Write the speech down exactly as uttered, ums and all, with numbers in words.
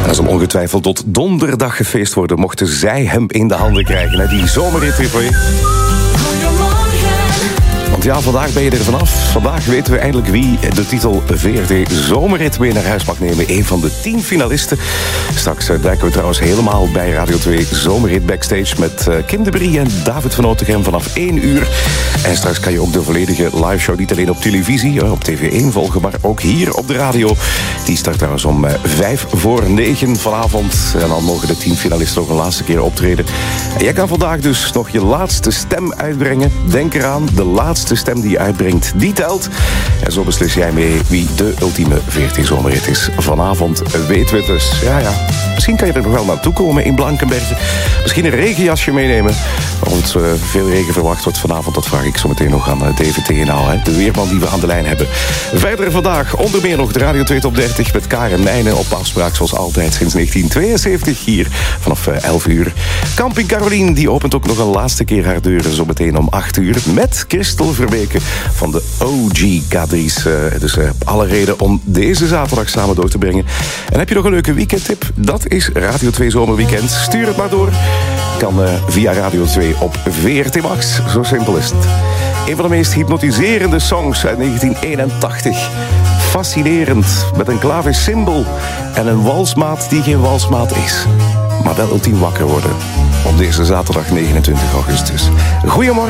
Dat zal ongetwijfeld tot donderdag gefeest worden, mochten zij hem in de handen krijgen. Hè? Die zomerrit, Tripoli. Want ja, vandaag ben je er vanaf. Vandaag weten we eindelijk wie de titel V R T Zomerrit mee naar huis mag nemen. Een van de tien finalisten. Straks duiken we trouwens helemaal bij Radio twee Zomerrit Backstage met Kim de Brie en David van Otegem vanaf één uur. En straks kan je ook de volledige liveshow niet alleen op televisie, op T V één volgen, maar ook hier op de radio. Die start trouwens om vijf voor negen vanavond. En dan mogen de tien finalisten nog een laatste keer optreden. En jij kan vandaag dus nog je laatste stem uitbrengen. Denk eraan, de laatste De stem die je uitbrengt, die telt. En zo beslis jij mee wie de ultieme V R T Zomerrit is. Vanavond weten we het dus. Ja, ja. Misschien kan je er nog wel naartoe komen in Blankenbergen. Misschien een regenjasje meenemen. Want uh, veel regen verwacht wordt vanavond. Dat vraag ik zo meteen nog aan uh, David Tegenau, hè, de weerman die we aan de lijn hebben. Verder vandaag onder meer nog de Radio twee Top dertig met Karen Meijnen op afspraak zoals altijd sinds negentien tweeënzeventig hier vanaf uh, elf uur. Camping Caroline die opent ook nog een laatste keer haar deuren zo meteen om acht uur met Christel Verweken van de O G Kadries. Uh, dus uh, alle reden om deze zaterdag samen door te brengen. En heb je nog een leuke weekendtip? Dat is Radio twee Zomerweekend. Stuur het maar door. Kan uh, via Radio twee op V R T Max. Zo simpel is het. Een van de meest hypnotiserende songs uit negentien eenentachtig. Fascinerend. Met een klaversymbol en een walsmaat die geen walsmaat is. Maar wel ultiem wakker worden. Op deze zaterdag negenentwintig augustus. Goedemorgen.